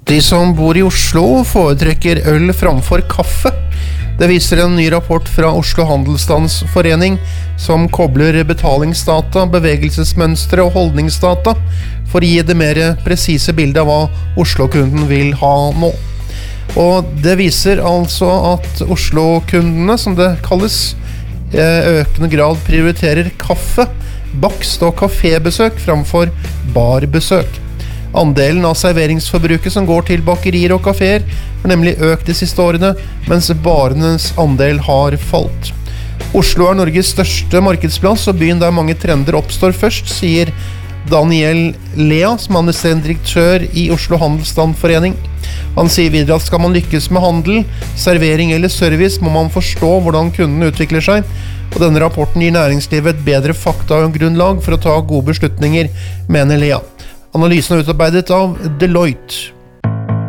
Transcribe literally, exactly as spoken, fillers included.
De som bor i Oslo foretrekker øl framfor kaffe. Det viser en ny rapport fra Oslo Handelsstandsforening som kobler betalingsdata, bevegelsesmønstre og holdningsdata for å gi det mer presise bildet av hva Oslo-kunden vil ha nå. Og det viser altså at Oslo-kundene, som det kalles, i økende grad prioriterer kaffe, bakst og kafébesøk framfor barbesøk. Andelen av serveringsforbruket som går til bakerier og kaféer har nemlig økt de siste årene, mens barenes andel har falt. Oslo er Norges største markedsplass og byen der mange trender oppstår først, sier Daniel Lea, som er administrerende direktør i Oslo Handelsstandsforening. Han sier videre at skal man lykkes med handel, servering eller service, må man forstå hvordan kunden utvikler seg, og denne rapporten gir næringslivet et bedre faktagrunnlag for å ta gode beslutninger, mener Lea. Analysen er utarbeidet av Deloitte.